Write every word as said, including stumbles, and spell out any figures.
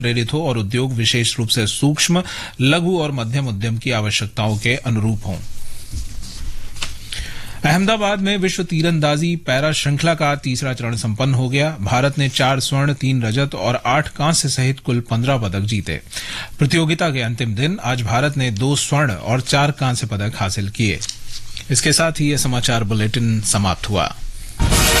प्रेरित हो और उद्योग विशेष रूप से सूक्ष्म, लघु और मध्यम उद्यम की आवश्यकताओं के अनुरूप हों। अहमदाबाद में विश्व तीरंदाजी पैरा श्रृंखला का तीसरा चरण संपन्न हो गया। भारत ने चार स्वर्ण, तीन रजत और आठ कांस्य सहित कुल पंद्रह पदक जीते। प्रतियोगिता के अंतिम दिन आज भारत ने दो स्वर्ण और चार कांस्य पदक हासिल किए। इसके साथ ही यह समाचार बुलेटिन समाप्त हुआ।